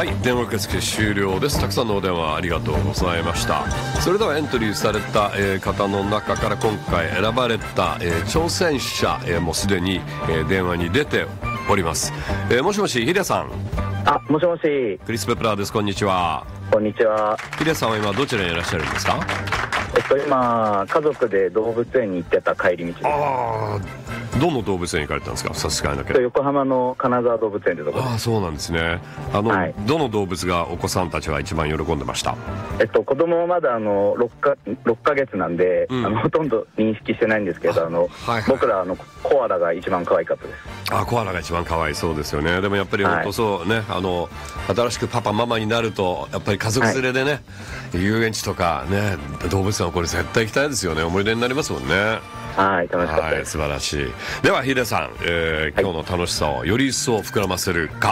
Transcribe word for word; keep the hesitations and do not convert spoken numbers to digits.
はい、電話受付終了です。たくさんのお電話ありがとうございました。それではエントリーされた、えー、方の中から今回選ばれた、えー、挑戦者、えー、もうすでに、えー、電話に出ております。えー、もしもしヒデさん。 あ、もしもし。 クリス・ペプラーです。こんにちは。 こんにちは。 ヒデさんは今どちらにいらっしゃるんですか？ えっと今家族で動物園に行ってた帰り道です。 ああ、どの動物園に行かれたんですか？差し支えなければ。 横浜の金沢動物園というところです。 ああ、そうなんですね。あの、はい、どの動物がお子さんたちは一番喜んでました？ えっと子供はまだあの 6, かろっかげつなんで、うん、あのほとんど認識してないんですけど、あの、はいはい、僕らあのコアラが一番可愛かったです。 あ、コアラが一番可愛いそうですよね。でもやっぱり本当そうね、はい、あの新しくパパママになるとやっぱり家族連れでね、はい、遊園地とかね、動物園はこれ絶対行きたいですよね。思い出になりますもんね。 はい、楽しかったです。 はい、素晴らしい。ではヒデさん、えー、今日の楽しさをより一層膨らませるか、